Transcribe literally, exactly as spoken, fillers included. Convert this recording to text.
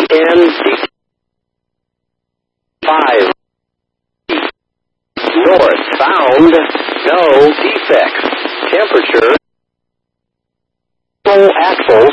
N C five. North found. No defects. Temperature. Axle